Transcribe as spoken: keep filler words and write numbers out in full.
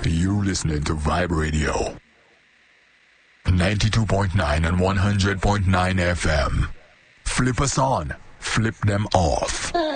You listening to Vibe Radio. ninety-two point nine and one hundred point nine F M. Flip us on. Flip them off.